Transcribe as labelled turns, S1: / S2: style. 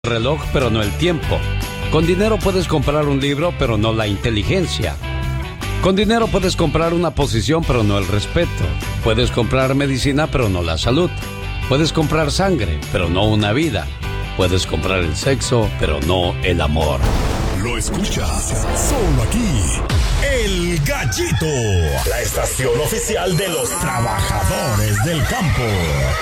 S1: reloj, pero no el tiempo. Con dinero puedes comprar un libro, pero no la inteligencia. Con dinero puedes comprar una posición, pero no el respeto. Puedes comprar medicina, pero no la salud. Puedes comprar sangre, pero no una vida. Puedes comprar el sexo, pero no el amor.
S2: Lo escuchas solo aquí. El Gallito, la estación oficial de los trabajadores del campo.